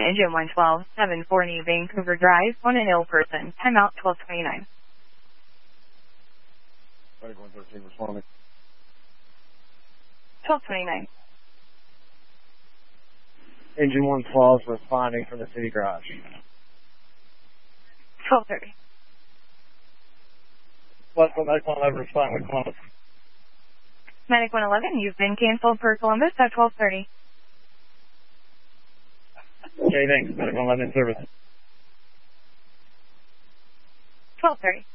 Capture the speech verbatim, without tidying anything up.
Engine one twelve, seven forty Vancouver Drive, on an ill person. Timeout twelve twenty-nine. Medic one thirteen responding. twelve twenty-nine. Engine one twelve responding from the city garage. twelve thirty. What's the Medic one eleven responding with Columbus? Medic one eleven, you've been canceled for Columbus at twelve thirty. Okay, thanks. Medic one eleven in service. twelve thirty.